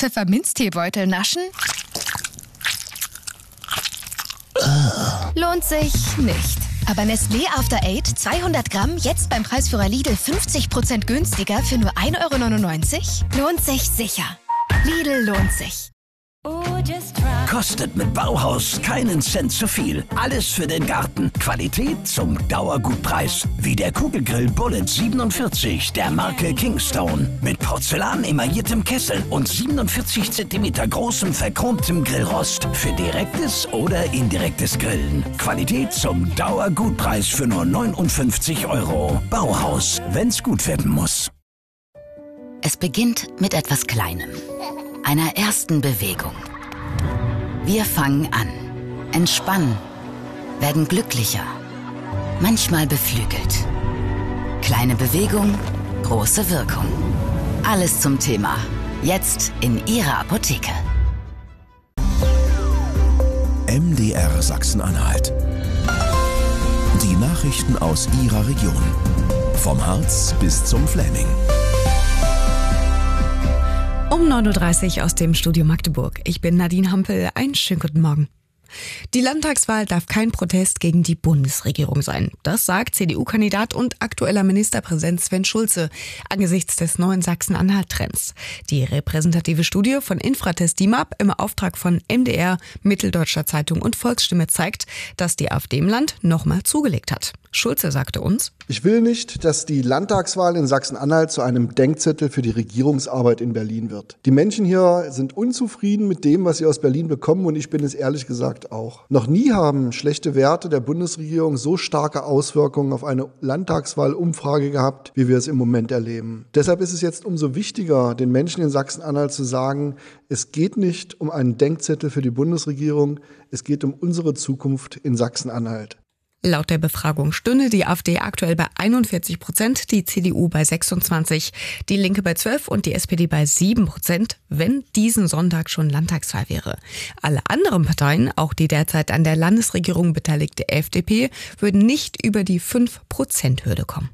Pfefferminzteebeutel naschen? Lohnt sich nicht. Aber Nestlé After 8 200 Gramm jetzt beim Preisführer Lidl 50% günstiger für nur 1,99 €? Lohnt sich sicher. Lidl lohnt sich. Kostet mit Bauhaus keinen Cent zu viel. Alles für den Garten. Qualität zum Dauergutpreis. Wie der Kugelgrill Bullet 47 der Marke Kingstone. Mit Porzellan-emailliertem Kessel und 47 cm großem verchromtem Grillrost. Für direktes oder indirektes Grillen. Qualität zum Dauergutpreis für nur 59 €. Bauhaus, wenn's gut werden muss. Es beginnt mit etwas Kleinem. Einer ersten Bewegung. Wir fangen an, entspannen, werden glücklicher, manchmal beflügelt. Kleine Bewegung, große Wirkung. Alles zum Thema. Jetzt in Ihrer Apotheke. MDR Sachsen-Anhalt. Die Nachrichten aus Ihrer Region. Vom Harz bis zum Fläming. Um 9:30 Uhr aus dem Studio Magdeburg. Ich bin Nadine Hampel. Einen schönen guten Morgen. Die Landtagswahl darf kein Protest gegen die Bundesregierung sein. Das sagt CDU-Kandidat und aktueller Ministerpräsident Sven Schulze angesichts des neuen Sachsen-Anhalt-Trends. Die repräsentative Studie von Infratest DIMAP im Auftrag von MDR, Mitteldeutscher Zeitung und Volksstimme zeigt, dass die AfD im Land nochmal zugelegt hat. Schulze sagte uns: Ich will nicht, dass die Landtagswahl in Sachsen-Anhalt zu einem Denkzettel für die Regierungsarbeit in Berlin wird. Die Menschen hier sind unzufrieden mit dem, was sie aus Berlin bekommen, und ich bin es ehrlich gesagt auch. Noch nie haben schlechte Werte der Bundesregierung so starke Auswirkungen auf eine Landtagswahlumfrage gehabt, wie wir es im Moment erleben. Deshalb ist es jetzt umso wichtiger, den Menschen in Sachsen-Anhalt zu sagen, es geht nicht um einen Denkzettel für die Bundesregierung, es geht um unsere Zukunft in Sachsen-Anhalt. Laut der Befragung stünde die AfD aktuell bei 41%, die CDU bei 26%, die Linke bei 12% und die SPD bei 7%, wenn diesen Sonntag schon Landtagswahl wäre. Alle anderen Parteien, auch die derzeit an der Landesregierung beteiligte FDP, würden nicht über die 5%-Hürde kommen.